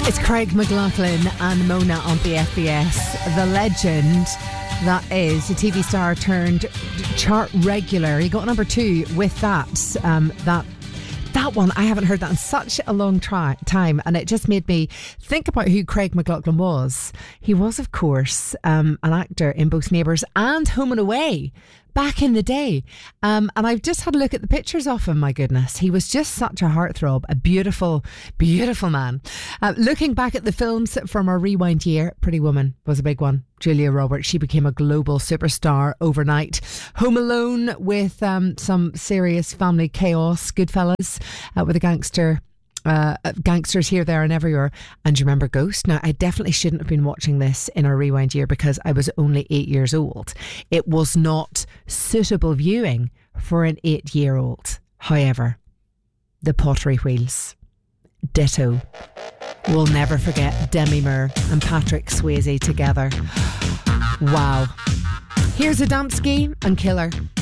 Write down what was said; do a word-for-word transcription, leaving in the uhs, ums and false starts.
It's Craig McLachlan and Mona on the F B S. The legend that is a T V star turned chart regular. He got number two with that. Um, that that one, I haven't heard that in such a long try, time, and it just made me think about who Craig McLachlan was. He was, of course, um, an actor in both Neighbours and Home and Away back in the day. Um, and I've just had a look at the pictures of him. My goodness, he was just such a heartthrob, a beautiful, beautiful man. Uh, looking back at the films from our rewind year, Pretty Woman was a big one. Julia Roberts, she became a global superstar overnight. Home Alone with um, some serious family chaos. Goodfellas uh, with a gangster Uh, gangsters here, there and everywhere. And do you remember Ghost? Now, I definitely shouldn't have been watching this in our rewind year because I was only eight years old. It was not suitable viewing for an eight year old. However, the Pottery Wheels, ditto. We'll never forget Demi Moore and Patrick Swayze together. Wow. Here's Adamski and Killer.